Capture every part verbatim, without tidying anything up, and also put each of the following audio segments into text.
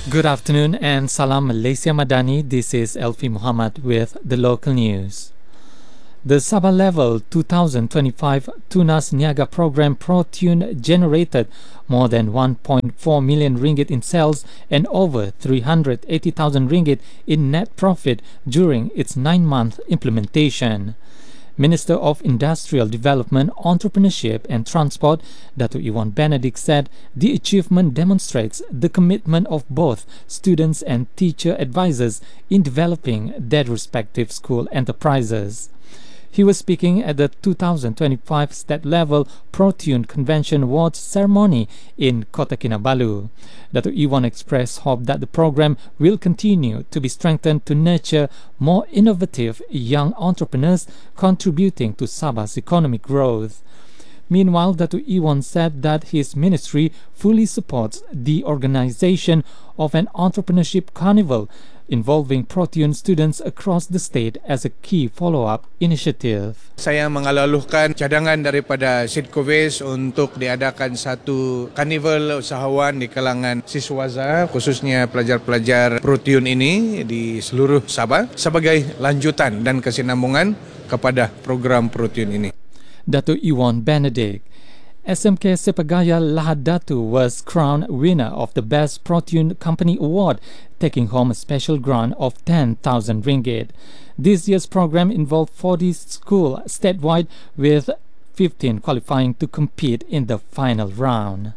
Good afternoon and Salam Malaysia Madani. This is Elfi Muhammad with the local news. The Sabah Level twenty twenty-five Tunas Niaga Program ProTune generated more than one point four million ringgit in sales and over three hundred eighty thousand ringgit in net profit during its nine-month implementation. Minister of Industrial Development, Entrepreneurship and Transport, Datuk Iwan Benedict said the achievement demonstrates the commitment of both students and teacher advisors in developing their respective school enterprises. He was speaking at the two thousand twenty-five State Level ProTune Convention Awards ceremony in Kota Kinabalu. Datuk Iwan expressed hope that the program will continue to be strengthened to nurture more innovative young entrepreneurs contributing to Sabah's economic growth. Meanwhile, Datuk Iwan said that his ministry fully supports the organization of an entrepreneurship carnival involving ProTune students across the state as a key follow-up initiative. Saya mengaluhkan cadangan daripada Sidkowes untuk diadakan satu karnival usahawan di kalangan siswaza, khususnya pelajar-pelajar ProTune ini di seluruh Sabah sebagai lanjutan dan kesinambungan kepada program ProTune ini. Datuk Iwan Benedict. S M K Sepagaya Lahad Datu was crowned winner of the Best ProTune Company Award, taking home a special grant of ten thousand ringgit. This year's program involved forty schools statewide, with fifteen qualifying to compete in the final round.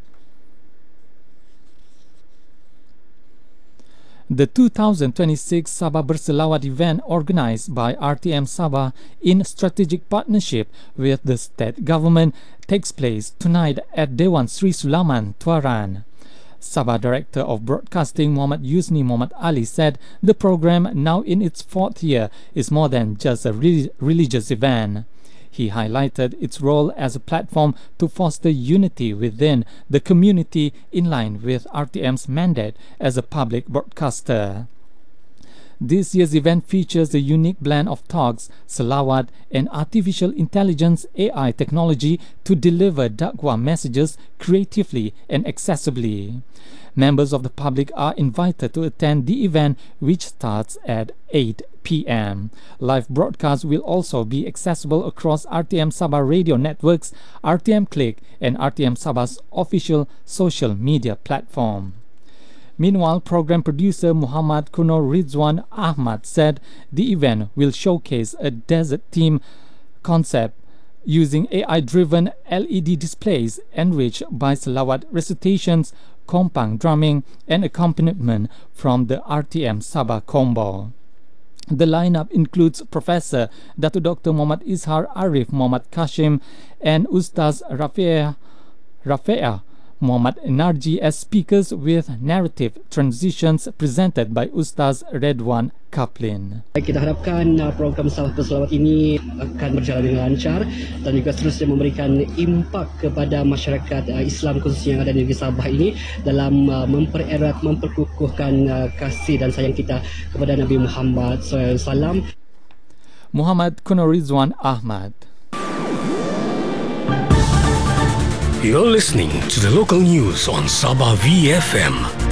The two thousand twenty-six Sabah Berselawat event, organized by R T M Sabah in strategic partnership with the state government, takes place tonight at Dewan Sri Sulaman, Tuaran. Sabah Director of Broadcasting Muhammad Yusni Muhammad Ali said the program, now in its fourth year, is more than just a re- religious event. He highlighted its role as a platform to foster unity within the community in line with R T M's mandate as a public broadcaster. This year's event features a unique blend of talks, salawat, and artificial intelligence A I technology to deliver dakwah messages creatively and accessibly. Members of the public are invited to attend the event, which starts at eight p.m. Live broadcasts will also be accessible across R T M Sabah radio networks, R T M Click, and R T M Sabah's official social media platform. Meanwhile, program producer Muhammad Kuno Rizwan Ahmad said the event will showcase a desert theme concept using A I-driven L E D displays enriched by salawat recitations, kompang drumming, and accompaniment from the R T M Sabah combo. The lineup includes Professor Dato Doctor Muhammad Izhar Arif Muhammad Kashim and Ustaz Rafea Rafea Muhammad Narji as speakers, with narrative transitions presented by Ustaz Redwan Kaplin. Kita harapkan uh, program Sabah Berselawat ini akan berjalan dengan lancar dan juga seterusnya memberikan impak kepada masyarakat uh, Islam khususnya yang ada di negeri Sabah ini dalam uh, mempererat, memperkukuhkan uh, kasih dan sayang kita kepada Nabi Muhammad sallallahu alaihi wasallam. Muhammad Kuno Rizwan Ahmad. You're listening to the local news on Sabah V F M.